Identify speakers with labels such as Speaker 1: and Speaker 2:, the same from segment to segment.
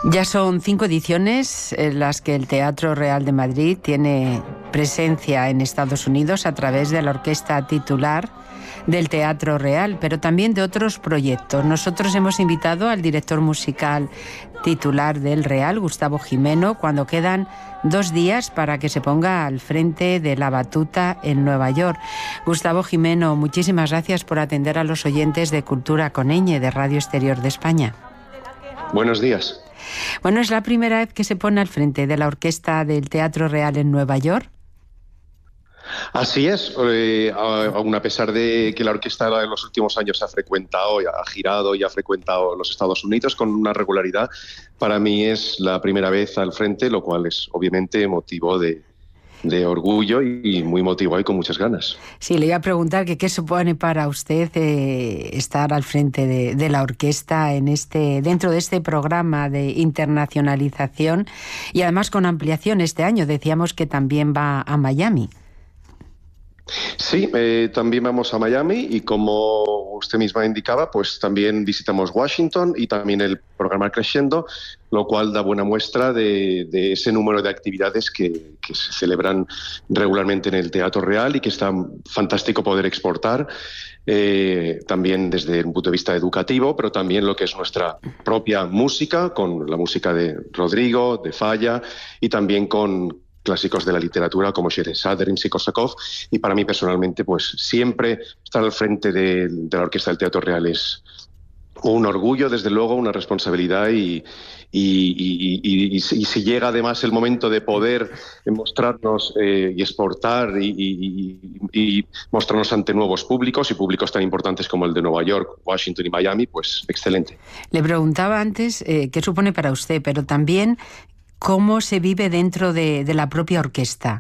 Speaker 1: Ya son 5 ediciones en las que el Teatro Real de Madrid tiene presencia en Estados Unidos a través de la orquesta titular del Teatro Real, pero también de otros proyectos. Nosotros hemos invitado al director musical titular del Real, Gustavo Gimeno, cuando quedan 2 días para que se ponga al frente de la batuta en Nueva York. Gustavo Gimeno, muchísimas gracias por atender a los oyentes de Cultura con Ñ, de Radio Exterior de España.
Speaker 2: Buenos días.
Speaker 1: Bueno, ¿es la primera vez que se pone al frente de la orquesta del Teatro Real en Nueva York?
Speaker 2: Así es, aún a pesar de que la orquesta en los últimos años ha frecuentado, ha girado y ha frecuentado los Estados Unidos con una regularidad, para mí es la primera vez al frente, lo cual es obviamente motivo de orgullo y muy motivado y con muchas ganas.
Speaker 1: Sí, le iba a preguntar que qué supone para usted estar al frente de la orquesta dentro de este programa de internacionalización y además con ampliación este año. Decíamos que también va a Miami.
Speaker 2: Sí, también vamos a Miami y como usted misma indicaba, pues también visitamos Washington y también el programa Crescendo, lo cual da buena muestra de ese número de actividades que se celebran regularmente en el Teatro Real y que está fantástico poder exportar, también desde un punto de vista educativo, pero también lo que es nuestra propia música, con la música de Rodrigo, de Falla y también con clásicos de la literatura como Sherazade, Rimsky-Korsakov, y para mí personalmente pues siempre estar al frente de la orquesta del Teatro Real es un orgullo, desde luego, una responsabilidad y si llega además el momento de poder mostrarnos y exportar y mostrarnos ante nuevos públicos y públicos tan importantes como el de Nueva York, Washington y Miami, pues excelente.
Speaker 1: Le preguntaba antes qué supone para usted, pero también ¿cómo se vive dentro de la propia orquesta?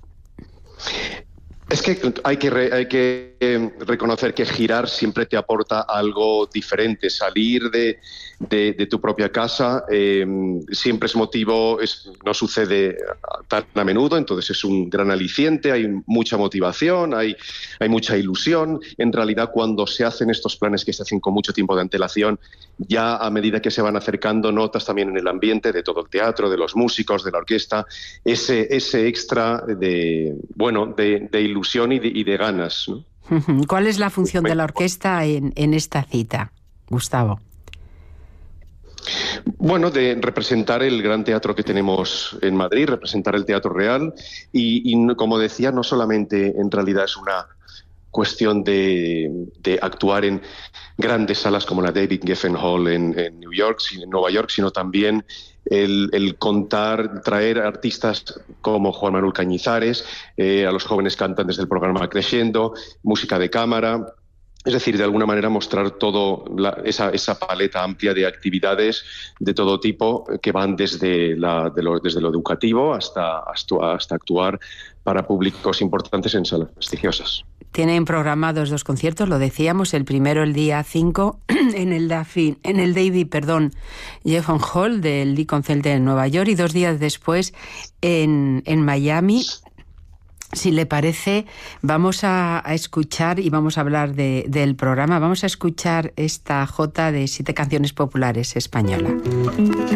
Speaker 2: Es que hay que reconocer que girar siempre te aporta algo diferente. Salir de tu propia casa siempre es motivo, no sucede tan a menudo, entonces es un gran aliciente, hay mucha motivación, hay mucha ilusión. En realidad, cuando se hacen estos planes que se hacen con mucho tiempo de antelación, ya a medida que se van acercando, notas también en el ambiente de todo el teatro, de los músicos, de la orquesta, ese extra de ilusión y de ganas, ¿no?
Speaker 1: ¿Cuál es la función de la orquesta en esta cita, Gustavo?
Speaker 2: Bueno, de representar el gran teatro que tenemos en Madrid, representar el Teatro Real y como decía, no solamente en realidad es una cuestión de actuar en grandes salas como la David Geffen Hall en Nueva York, sino también el traer artistas como Juan Manuel Cañizares, a los jóvenes cantantes del programa Crescendo, música de cámara. Es decir, de alguna manera mostrar esa paleta amplia de actividades de todo tipo que van desde lo educativo hasta actuar para públicos importantes en salas prestigiosas.
Speaker 1: Tienen programados 2 conciertos, lo decíamos, el primero el día 5 en el David Geffen Hall del Lincoln Center en Nueva York y 2 días después en Miami. Si le parece, vamos a escuchar y vamos a hablar del programa. Vamos a escuchar esta jota de 7 canciones populares española.